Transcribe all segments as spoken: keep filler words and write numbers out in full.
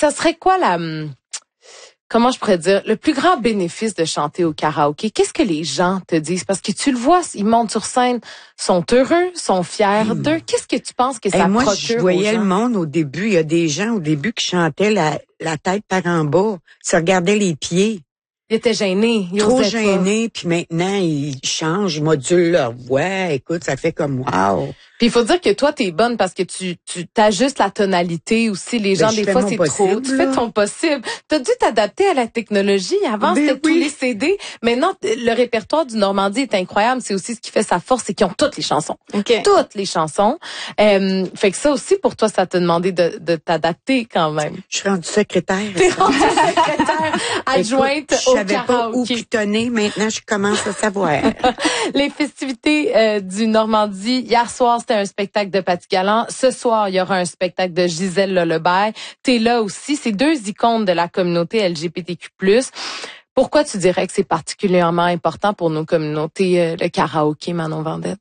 ça serait quoi la... Comment je pourrais dire, le plus grand bénéfice de chanter au karaoké? Qu'est-ce que les gens te disent? Parce que tu le vois, ils montent sur scène, sont heureux, sont fiers mmh. d'eux. Qu'est-ce que tu penses que ça hey, moi, procure aux gens? Moi, je voyais le monde au début. Il y a des gens au début qui chantaient la, la tête par en bas. Ils se regardaient les pieds. Ils étaient gênés. Ils Trop gênés. Puis maintenant, ils changent, ils modulent leur voix. Écoute, ça fait comme wow. Puis il faut dire que toi, t'es bonne parce que tu tu t'ajustes la tonalité aussi. Les gens, ben, des fois, c'est possible, trop. Tu fais ton possible. T'as dû t'adapter à la technologie. Avant, ben c'était oui. tous les C D. Maintenant, le répertoire du Normandie est incroyable. C'est aussi ce qui fait sa force, c'est qu'ils ont toutes les chansons. Okay. Toutes les chansons. Euh, fait que ça aussi, pour toi, ça t'a demandé de, de t'adapter quand même. Je suis rendue secrétaire. T'es rendue secrétaire adjointe Écoute, au je savais karaoké. Pas où pitonner. Maintenant, je commence à savoir. Les festivités euh, du Normandie. Hier soir, c'était un spectacle de Paty Galland. Ce soir, il y aura un spectacle de Gisèle Lullaby. T'es là aussi. C'est deux icônes de la communauté L G B T Q plus. Pourquoi tu dirais que c'est particulièrement important pour nos communautés, euh, le karaoké, Manon Vendette?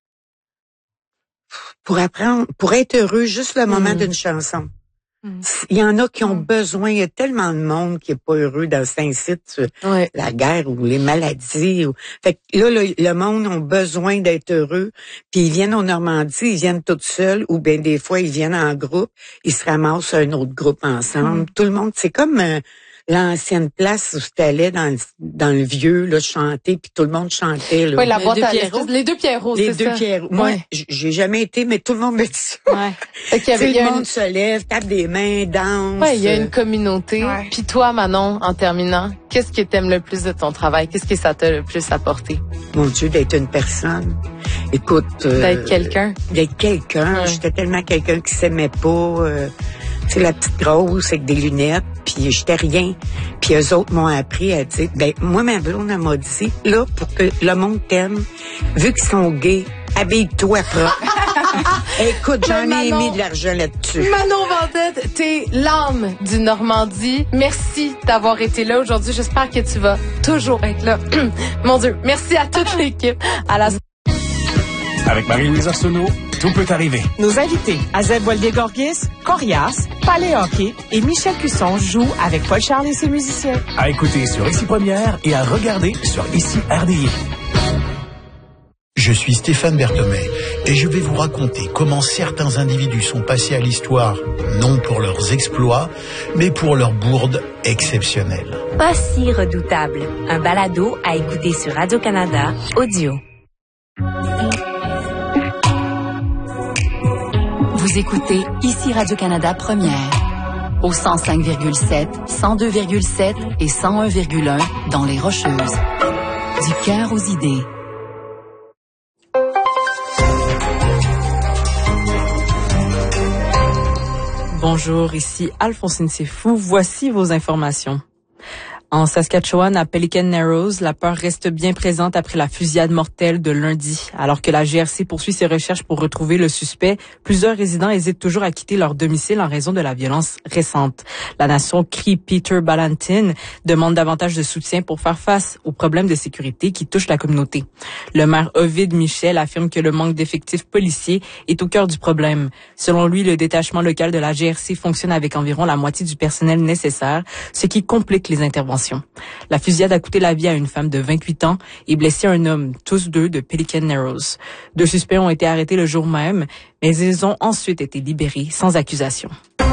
Pour apprendre, pour être heureux, juste le moment mmh. d'une chanson. Il y en a qui ont mmh. besoin, il y a tellement de monde qui est pas heureux dans Saint-Cyte, ouais. la guerre ou les maladies. Ou... Fait que là, le, le monde a besoin d'être heureux, puis ils viennent en Normandie, ils viennent tout seuls, ou bien des fois, ils viennent en groupe, ils se ramassent un autre groupe ensemble. Mmh. Tout le monde, c'est comme euh, l'ancienne place où tu allais dans, dans le vieux, là, chanter, puis tout le monde chantait. Là. Oui, la boîte à les deux Pierrots, c'est ça? Les deux Pierrots. Moi, ouais. j'ai jamais été, mais tout le monde me dit ça. Ouais. Fait qu'il y avait, le il y a monde une... se lève, tape des mains, danse. Ouais, il y a une communauté. Ouais. Puis toi, Manon, en terminant, qu'est-ce que t'aimes le plus de ton travail? Qu'est-ce que ça t'a le plus apporté? Mon Dieu, d'être une personne. Écoute... Euh, d'être quelqu'un. D'être quelqu'un. Ouais. J'étais tellement quelqu'un qui s'aimait pas... Euh, c'est la petite grosse avec des lunettes, puis j'étais rien. Puis eux autres m'ont appris à dire, ben moi, ma blonde, elle m'a dit, là, pour que le monde t'aime, vu qu'ils sont gays, habille-toi propre. Écoute, j'en ai mis de l'argent là-dessus. Manon Vendette, t'es l'âme du Normandie. Merci d'avoir été là aujourd'hui. J'espère que tu vas toujours être là. Mon Dieu, merci à toute l'équipe. À la... Avec Marie-Louise Arsenault, tout peut arriver. Nos invités, Azeb Walde-Gorgis, Corias, Palais Hockey et Michel Cusson jouent avec Paul Charles et ses musiciens. À écouter sur Ici Première et à regarder sur Ici R D I. Je suis Stéphane Berthomé et je vais vous raconter comment certains individus sont passés à l'histoire, non pour leurs exploits, mais pour leurs bourdes exceptionnelles. Pas si redoutable. Un balado à écouter sur Radio-Canada Audio. Vous écoutez Ici Radio-Canada Première, au cent cinq virgule sept, cent deux virgule sept et cent un virgule un dans les Rocheuses. Du cœur aux idées. Bonjour, ici Alphonsine Sefou. Voici vos informations. En Saskatchewan, à Pelican Narrows, la peur reste bien présente après la fusillade mortelle de lundi. Alors que la G R C poursuit ses recherches pour retrouver le suspect, plusieurs résidents hésitent toujours à quitter leur domicile en raison de la violence récente. La Nation crie Peter Ballantyne demande davantage de soutien pour faire face aux problèmes de sécurité qui touchent la communauté. Le maire Ovid Michel affirme que le manque d'effectifs policiers est au cœur du problème. Selon lui, le détachement local de la G R C fonctionne avec environ la moitié du personnel nécessaire, ce qui complique les interventions. La fusillade a coûté la vie à une femme de vingt-huit ans et blessé un homme, tous deux de Pelican Narrows. Deux suspects ont été arrêtés le jour même, mais ils ont ensuite été libérés sans accusation.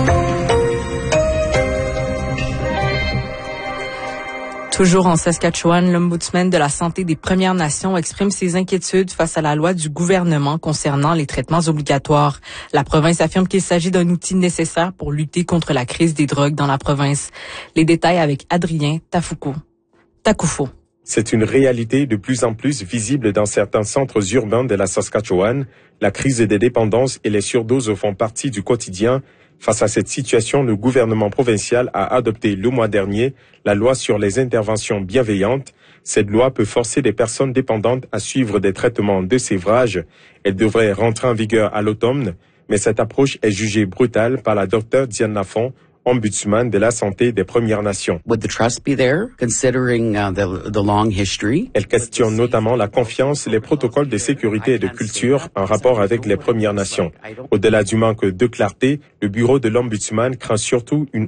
Toujours en Saskatchewan, l'ombudsman de la santé des Premières Nations exprime ses inquiétudes face à la loi du gouvernement concernant les traitements obligatoires. La province affirme qu'il s'agit d'un outil nécessaire pour lutter contre la crise des drogues dans la province. Les détails avec Adrien Tafouko. Takoufo. C'est une réalité de plus en plus visible dans certains centres urbains de la Saskatchewan. La crise des dépendances et les surdoses font partie du quotidien. Face à cette situation, le gouvernement provincial a adopté le mois dernier la loi sur les interventions bienveillantes. Cette loi peut forcer les personnes dépendantes à suivre des traitements de sévrage. Elle devrait rentrer en vigueur à l'automne, mais cette approche est jugée brutale par la docteure Diane Lafont, ombudsman de la santé des Premières Nations. Would the trust be there, considering uh, the, the long history? Elle questionne notamment la confiance, les protocoles de sécurité et de culture en rapport avec les Premières Nations. Au-delà du manque de clarté, le bureau de l'ombudsman craint surtout une